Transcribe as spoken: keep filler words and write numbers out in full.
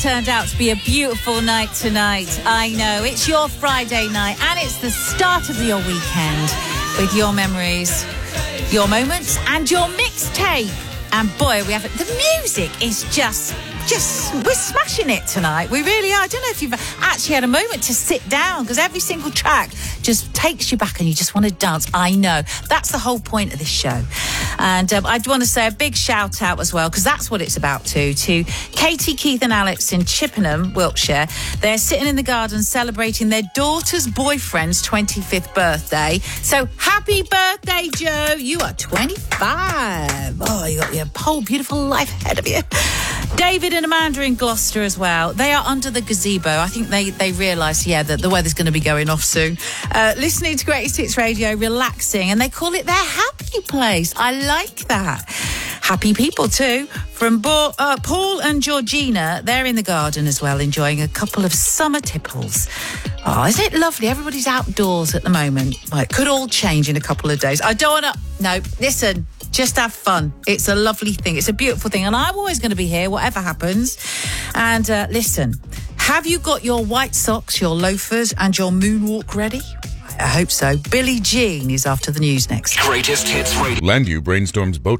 Turned out to be a beautiful night tonight. I know, it's your Friday night and it's the start of your weekend with your memories, your moments and your mixtape. And boy, we have it. The music is just, just, we're smashing it tonight. We really are. I don't know if you've actually had a moment to sit down because every single track just takes you back and you just want to dance. I know. That's the whole point of this show. And um, I want to say a big shout out as well, because that's what it's about too, to Katie, Keith and Alex in Chippenham, Wiltshire. They're sitting in the garden celebrating their daughter's boyfriend's twenty-fifth birthday. So happy birthday, Joe. You are twenty-five. Oh, you got your whole beautiful life ahead of you. David and Amanda in Gloucester as well. They are under the gazebo. I think they, they realise, yeah, that the weather's going to be going off soon. Uh, listening to Greatest Hits Radio, relaxing, and they call it their happy place. I like that. Happy people too. From Bo- uh, Paul and Georgina, they're in the garden as well, enjoying a couple of summer tipples. Oh, isn't it lovely? Everybody's outdoors at the moment. Well, it could all change in a couple of days. I don't want to... No, listen... Just have fun. It's a lovely thing. It's a beautiful thing. And I'm always going to be here, whatever happens. And uh, listen, have you got your white socks, your loafers and your moonwalk ready? I hope so. Billie Jean is after the news next. Greatest Hits Radio. Landu brainstorms boat